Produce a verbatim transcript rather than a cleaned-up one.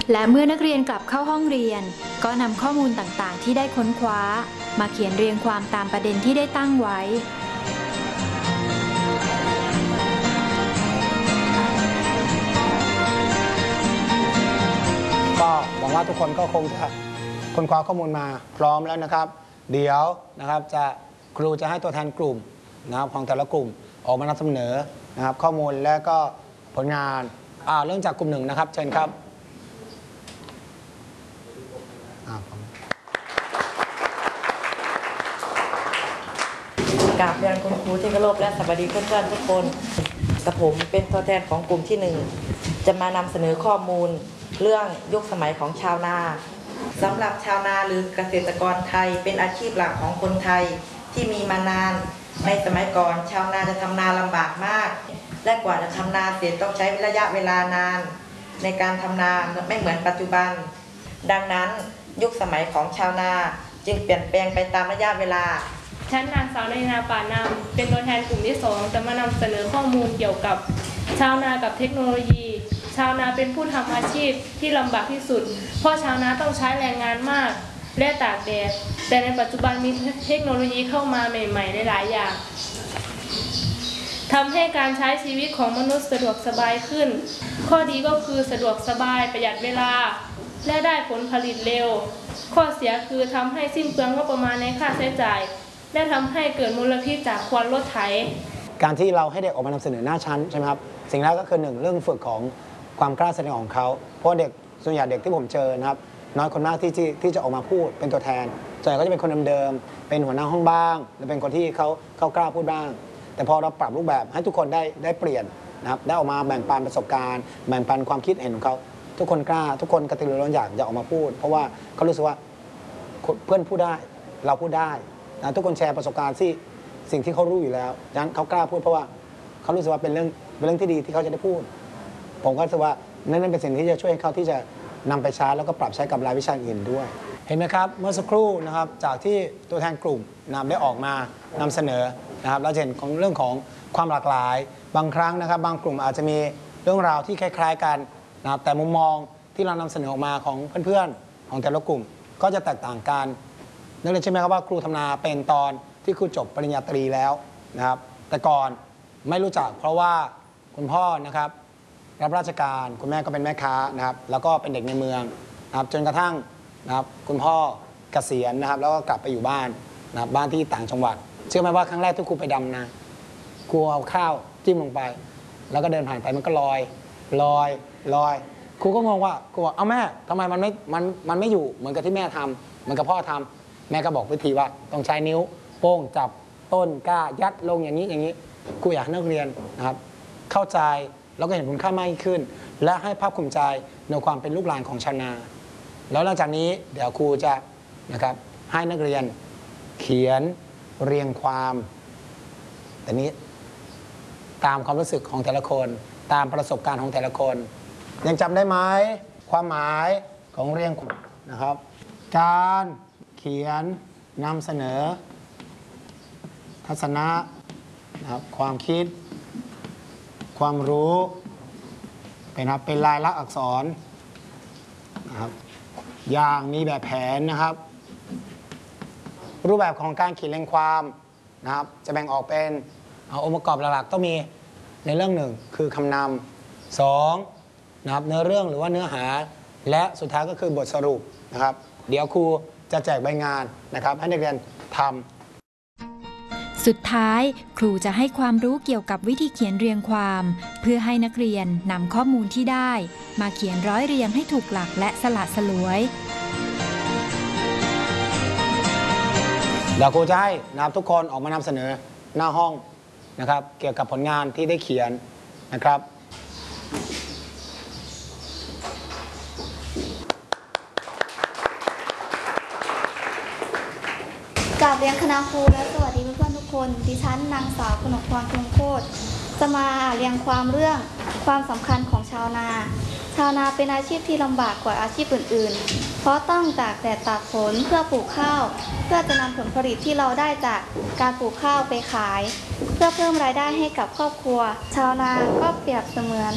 และเมื่อนักเรียนกลับเข้าห้องเรียนก็นำข้อมูลต่างๆที่ได้ค้นคว้ามาเขียนเรียงความตามประเด็นที่ได้ตั้งไว้ก็หวังว่าทุกคนก็คงจะค้นคว้าข้อมูลมาพร้อมแล้วนะครับเดี๋ยวนะครับจะครูจะให้ตัวแทนกลุ่มนะครับของแต่ละกลุ่มออกมานำเสนอนะครับข้อมูลและก็ผลงานอ่าเริ่มจากกลุ่มหนึ่งนะครับเชิญครับกราบเรียนคุณครูที่เคารพและสวัสดีเพื่อนๆทุกคนกับผมเป็นตัวแทนของกลุ่มที่หนึ่งจะมานำเสนอข้อมูลเรื่องยุคสมัยของชาวนาสำหรับชาวนาหรือเกษตรกรไทยเป็นอาชีพหลักของคนไทยที่มีมานานในสมัยก่อนชาวนาจะทำนาลำบากมากและกว่าจะทำนาเสร็จต้องใช้ระยะเวลานานในการทำนาไม่เหมือนปัจจุบันดังนั้นยุคสมัยของชาวนาจึงเปลี่ยนแปลงไปตามระยะเวลาฉันนางสาวในนาป่านำเป็นตัวแทนกลุ่มที่สองจะมานำเสนอข้อมูลเกี่ยวกับชาวนากับเทคโนโลยีชาวนาเป็นผู้ทำอาชีพที่ลำบากที่สุดเพราะชาวนาต้องใช้แรงงานมากและตากแดดแต่ในปัจจุบันมีเทคโนโลยีเข้ามาใหม่ๆหลายอย่างทำให้การใช้ชีวิตของมนุษย์สะดวกสบายขึ้นข้อดีก็คือสะดวกสบายประหยัดเวลาและได้ผลผลิตเร็วข้อเสียคือทำให้สิ้นเปลืองงบประมาณในค่าใช้จ่ายและทำให้เกิดมลพิษจากควันรถไถการที่เราให้เด็กออกมานำเสนอหน้าชั้นใช่ไหมครับสิ่งแรกก็คือหนึ่งเรื่องฝึกของความกล้าแสดงของเขาเพราะเด็กส่วนใหญ่เด็กที่ผมเจอนะครับน้อยคนมากที่ที่จะออกมาพูดเป็นตัวแทนส่วนใหญ่ก็จะเป็นคนเดิมๆเป็นหัวหน้าห้องบ้างหรือเป็นคนที่เขาเขากล้าพูดบ้างแต่พอเราปรับรูปแบบให้ทุกคนได้ได้เปลี่ยนนะครับได้ออกมาแบ่งปันประสบการณ์แบ่งปันความคิดเห็นของเขาทุกคนกล้าทุกคนกระตือรือร้นอยากจะออกมาพูดเพราะว่าเขารู้สึกว่าเพื่อนพูดได้เราพูดได้นะทุกคนแชร์ประสบการณ์ที่สิ่งที่เขารู้อยู่แล้วดังนั้นเขากล้าพูดเพราะว่าเขารู้สึกว่าเป็นเรื่องเป็นเรื่องที่ดีที่เขาจะได้พูดผมก็รู้สึกว่านั่นเป็นสิ่งที่จะช่วยเขาที่จะนำไปใช้แล้วก็ปรับใช้กับรายวิชาอื่นด้วยเห็นไหมครับเมื่อสักครู่นะครับจากที่ตัวแทนกลุ่มนำได้ออกมานำเสนอนะครับเราเห็นของเรื่องของความหลากหลายบางครั้งนะครับบางกลุ่มอาจจะมีเรื่องราวที่คล้ายๆกันนะครับแต่มุมมองที่เรานำเสนอออกมาของเพื่อนๆของแต่ละกลุ่มก็จะแตกต่างกันนักเรียนใช่ไหมครับว่าครูทำนาเป็นตอนที่ครูจบปริญญาตรีแล้วนะครับแต่ก่อนไม่รู้จักเพราะว่าคุณพ่อนะครับรับราชการคุณแม่ก็เป็นแม่ค้านะครับแล้วก็เป็นเด็กในเมืองนะครับจนกระทั่งนะครับคุณพ่อเกษียณนะครับแล้วก็กลับไปอยู่บ้านนะครับบ้านที่ต่างจังหวัดเชื่อไหมว่าครั้งแรกที่ครูไปดำนาครูเอาข้าวจิ้มลงไปแล้วก็เดินผ่านไปมันก็ลอยลอยลอยครูก็งงว่าครูบอกเอาแม่ทำไมมันไม่มันมันไม่อยู่เหมือนกับที่แม่ทำเหมือนกับพ่อทำแม่ก็บอกวิธีว่าต้องใช้นิ้วโป้งจับต้นกล้ายัดลงอย่างนี้อย่างนี้ครูอยากให้นักเรียนนะครับเข้าใจแล้วก็เห็นคุณค่ามากขึ้นและให้ภาคภูมิใจในความเป็นลูกหลานของชาวนาแล้วหลังจากนี้เดี๋ยวครูจะนะครับให้นักเรียนเขียนเรียงความแต่นี้ตามความรู้สึกของแต่ละคนตามประสบการณ์ของแต่ละคนยังจำได้ไหมความหมายของเรียงนะครับการเขียนนำเสนอทัศนะนะครับความคิดความรู้เป็นครับเป็นลายลักษณ์อักษรนะครับอย่างมีแบบแผนนะครับรูปแบบของการเขียนเรียงความนะครับจะแบ่งออกเป็นองค์ประกอบหลักๆต้องมีในเรื่องหนึ่งคือคำนำสองนะครับเนื้อเรื่องหรือว่าเนื้อหาและสุดท้ายก็คือบทสรุปนะครับเดี๋ยวครูจะแจกใบงานนะครับให้นักเรียนทำสุดท้ายครูจะให้ความรู้เกี่ยวกับวิธีเขียนเรียงความเพื่อให้นักเรียนนำข้อมูลที่ได้มาเขียนร้อยเรียงให้ถูกหลักและสละสลวยเดี๋ยวครูจะให้นะครับทุกคนออกมานำเสนอหน้าห้องนะครับเกี่ยวกับผลงานที่ได้เขียนนะครับกราบเรียนคณะครูและสวัสดีเพื่อนๆทุกคนดิฉันนางสาวกนกพร คงโคตรจะมาเรียงความเรื่องความสำคัญของชาวนาชาวนาเป็นอาชีพที่ลำบากกว่าอาชีพอื่นๆเพราะต้องตากแดดตากฝนเพื่อปลูกข้าวเพื่อจะนำผลผลิตที่เราได้จากการปลูกข้าวไปขายเพื่อเพิ่มรายได้ให้กับครอบครัวชาวนาก็เปรียบเสมือน